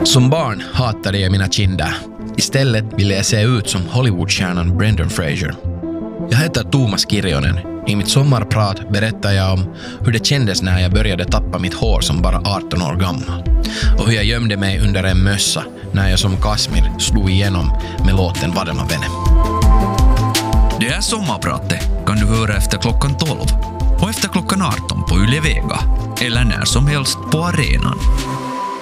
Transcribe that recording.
Som barn hatade jag mina kinder. Istället ville jag se ut som Hollywoodstjärnan Brendan Fraser. Jag heter Thomas Kirjonen. I mitt sommarprat berättar jag om hur det kändes när jag började tappa mitt hår som bara 18 år gammal. Och hur jag gömde mig under en mössa när jag som Kasmir slog igenom med låten Vadama Vene. Det här sommarpratet kan du höra efter klockan 12 och efter klockan 18 på Yle Vega eller när som helst på arenan.